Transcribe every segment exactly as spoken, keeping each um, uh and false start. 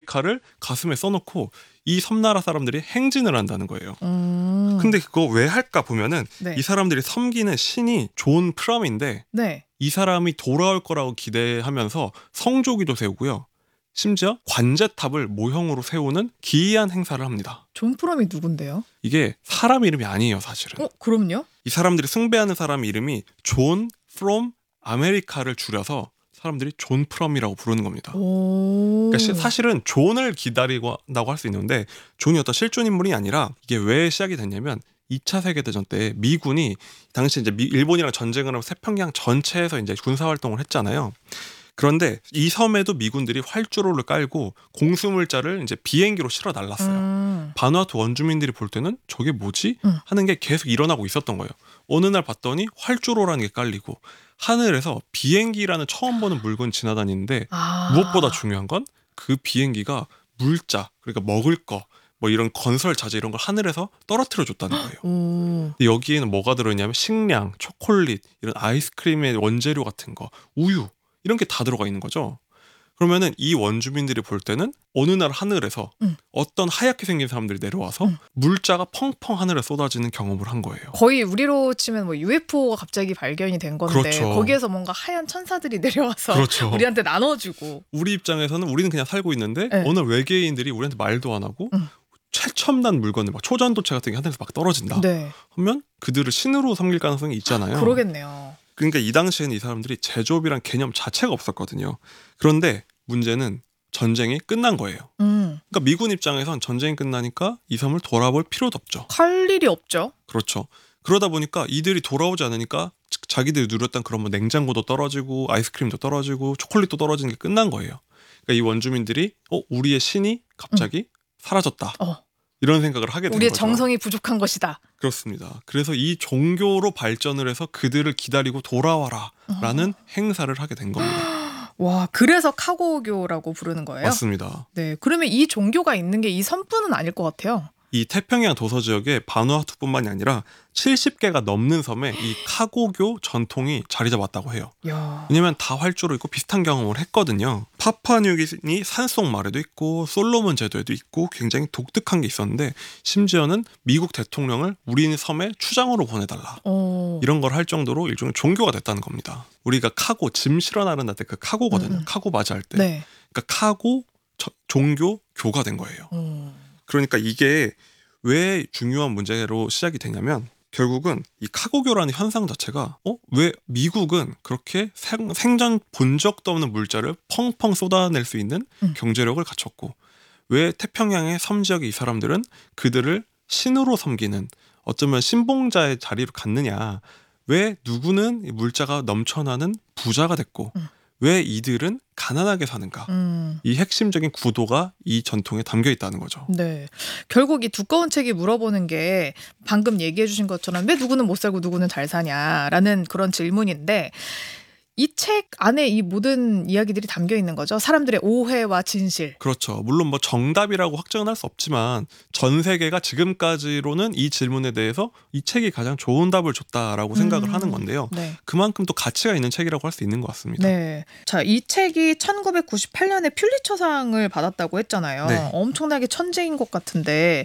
아메리카를 가슴에 써놓고 이 섬나라 사람들이 행진을 한다는 거예요. 음. 근데 그거 왜 할까 보면은 네. 이 사람들이 섬기는 신이 존 프럼인데 네. 이 사람이 돌아올 거라고 기대하면서 성조기도 세우고요. 심지어 관제탑을 모형으로 세우는 기이한 행사를 합니다. 존 프롬이 누군데요? 이게 사람 이름이 아니에요, 사실은. 어, 그럼요? 이 사람들이 숭배하는 사람 이름이 존 프롬 아메리카를 줄여서 사람들이 존 프롬이라고 부르는 겁니다. 오. 그러니까 시, 사실은 존을 기다리고 한다고 할 수 있는데 존이 어떤 실존 인물이 아니라 이게 왜 시작이 됐냐면 이 차 세계대전 때 미군이 당시 이제 미, 일본이랑 전쟁을 하면서 태평양 전체에서 이제 군사 활동을 했잖아요. 그런데 이 섬에도 미군들이 활주로를 깔고 공수물자를 이제 비행기로 실어 날랐어요. 음. 바누아투 원주민들이 볼 때는 저게 뭐지? 음. 하는 게 계속 일어나고 있었던 거예요. 어느 날 봤더니 활주로라는 게 깔리고 하늘에서 비행기라는 처음 보는 물건이 지나다니는데 아. 무엇보다 중요한 건 그 비행기가 물자, 그러니까 먹을 거, 뭐 이런 건설 자재 이런 걸 하늘에서 떨어뜨려 줬다는 거예요. 오. 근데 여기에는 뭐가 들어있냐면 식량, 초콜릿, 이런 아이스크림의 원재료 같은 거, 우유 이런 게 다 들어가 있는 거죠. 그러면은 이 원주민들이 볼 때는 어느 날 하늘에서 음. 어떤 하얗게 생긴 사람들이 내려와서 음. 물자가 펑펑 하늘에 쏟아지는 경험을 한 거예요. 거의 우리로 치면 뭐 유에프오가 갑자기 발견이 된 건데 그렇죠. 거기에서 뭔가 하얀 천사들이 내려와서 그렇죠. 우리한테 나눠주고. 우리 입장에서는 우리는 그냥 살고 있는데 네. 어느 외계인들이 우리한테 말도 안 하고 음. 최첨단 물건들 막 초전도체 같은 게 하늘에서 막 떨어진다 네. 하면 그들을 신으로 섬길 가능성이 있잖아요. 그러겠네요. 그러니까 이 당시에는 이 사람들이 제조업이란 개념 자체가 없었거든요. 그런데 문제는 전쟁이 끝난 거예요. 음. 그러니까 미군 입장에선 전쟁이 끝나니까 이 섬을 돌아볼 필요도 없죠. 할 일이 없죠. 그렇죠. 그러다 보니까 이들이 돌아오지 않으니까 자기들이 누렸던 그런 뭐 냉장고도 떨어지고 아이스크림도 떨어지고 초콜릿도 떨어지는 게 끝난 거예요. 그러니까 이 원주민들이 어 우리의 신이 갑자기 사라졌다. 어. 이런 생각을 하게 된 우리의 거죠. 정성이 부족한 것이다. 그렇습니다. 그래서 이 종교로 발전을 해서 그들을 기다리고 돌아와라 라는 어. 행사를 하게 된 겁니다. 와, 그래서 카고교라고 부르는 거예요? 맞습니다. 네, 그러면 이 종교가 있는 게 이 섬뿐은 아닐 것 같아요. 이 태평양 도서 지역에 바누아투뿐만이 아니라 칠십 개가 넘는 섬에 이 카고교 전통이 자리 잡았다고 해요. 야. 왜냐면 다 활주로 있고 비슷한 경험을 했거든요. 파푸아뉴기니 산속 마을에도 있고 솔로몬 제도에도 있고 굉장히 독특한 게 있었는데 심지어는 미국 대통령을 우리 섬에 추장으로 보내달라. 어. 이런 걸 할 정도로 일종의 종교가 됐다는 겁니다. 우리가 카고, 짐 실어 나른다 때 그 카고거든요. 음. 카고 맞이할 때. 네. 그러니까 카고 저, 종교 교가 된 거예요. 어. 그러니까 이게 왜 중요한 문제로 시작이 되냐면 결국은 이 카고교라는 현상 자체가 어? 왜 미국은 그렇게 생, 생전 본 적도 없는 물자를 펑펑 쏟아낼 수 있는 음. 경제력을 갖췄고 왜 태평양의 섬 지역의 이 사람들은 그들을 신으로 섬기는 어쩌면 신봉자의 자리로 갔느냐, 왜 누구는 이 물자가 넘쳐나는 부자가 됐고 음. 왜 이들은 가난하게 사는가, 음. 이 핵심적인 구도가 이 전통에 담겨 있다는 거죠. 네. 결국 이 두꺼운 책이 물어보는 게 방금 얘기해 주신 것처럼 왜 누구는 못 살고 누구는 잘 사냐라는 그런 질문인데 이 책 안에 이 모든 이야기들이 담겨 있는 거죠. 사람들의 오해와 진실. 그렇죠. 물론 뭐 정답이라고 확정은 할 수 없지만 전 세계가 지금까지로는 이 질문에 대해서 이 책이 가장 좋은 답을 줬다라고 생각을 음. 하는 건데요. 네. 그만큼 또 가치가 있는 책이라고 할 수 있는 것 같습니다. 네. 자, 이 책이 천구백구십팔 년에 퓰리처상을 받았다고 했잖아요. 네. 엄청나게 천재인 것 같은데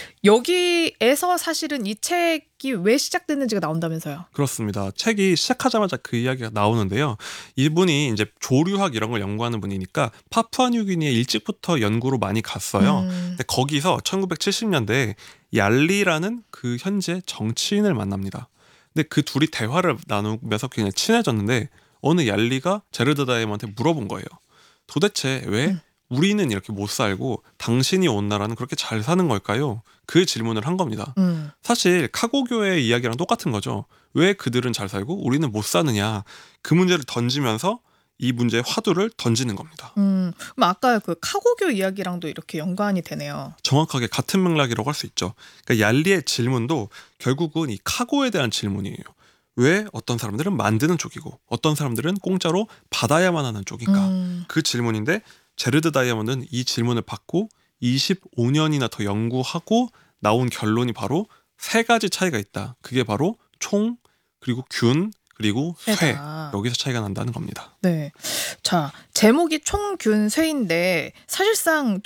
여기에서 사실은 이 책이 왜 시작됐는지가 나온다면서요. 그렇습니다. 책이 시작하자마자 그 이야기가 나오는데요. 이분이 이제 조류학 이런 걸 연구하는 분이니까 파푸아뉴기니에 일찍부터 연구로 많이 갔어요. 음. 근데 거기서 천구백칠십 년대에 얄리라는 그 현재 정치인을 만납니다. 근데 그 둘이 대화를 나누면서 굉장히 친해졌는데 어느 얄리가 제르드 다이엄한테 물어본 거예요. 도대체 왜 음. 우리는 이렇게 못 살고 당신이 온 나라는 그렇게 잘 사는 걸까요? 그 질문을 한 겁니다. 음. 사실 카고교의 이야기랑 똑같은 거죠. 왜 그들은 잘 살고 우리는 못 사느냐. 그 문제를 던지면서 이 문제의 화두를 던지는 겁니다. 음. 그럼 아까 그 카고교 이야기랑도 이렇게 연관이 되네요. 정확하게 같은 맥락이라고 할 수 있죠. 그러니까 얄리의 질문도 결국은 이 카고에 대한 질문이에요. 왜 어떤 사람들은 만드는 쪽이고 어떤 사람들은 공짜로 받아야만 하는 쪽인가. 음. 그 질문인데 제르드 다이아몬드는 이 질문을 받고 이십오 년이나 더 연구하고 나온 결론이 바로 세 가지 차이가 있다. 그게 바로 총, 그리고 균, 그리고 쇠. 쇠다. 여기서 차이가 난다는 겁니다. 네. 자, 제목이 총균 쇠인데 사실상